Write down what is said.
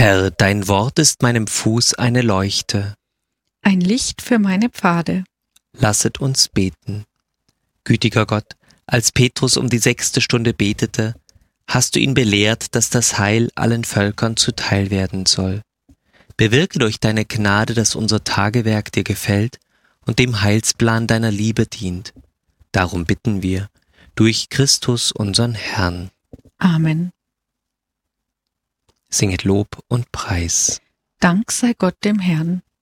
Herr, dein Wort ist meinem Fuß eine Leuchte. Ein Licht für meine Pfade. Lasset uns beten. Gütiger Gott, als Petrus um die 6. Stunde betete, hast du ihn belehrt, dass das Heil allen Völkern zuteil werden soll. Bewirke durch deine Gnade, dass unser Tagewerk dir gefällt und dem Heilsplan deiner Liebe dient. Darum bitten wir, durch Christus unseren Herrn. Amen. Singet Lob und Preis. Dank sei Gott dem Herrn.